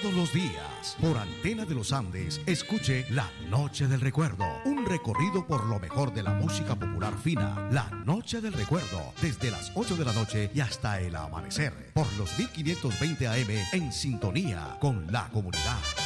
Todos los días, por Antena de los Andes, escuche La Noche del Recuerdo, un recorrido por lo mejor de la música popular fina. La Noche del Recuerdo, desde las 8 de la noche y hasta el amanecer, por los 1520 AM, en sintonía con la comunidad.